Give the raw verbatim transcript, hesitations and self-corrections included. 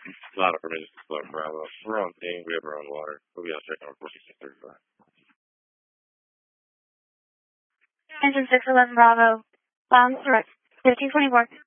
Not a permission to float Bravo. We're on team. We have our own water. We'll be out checking on forty-six thirty-five. Engine six eleven Bravo. Bounds direct. fifteen twenty-four.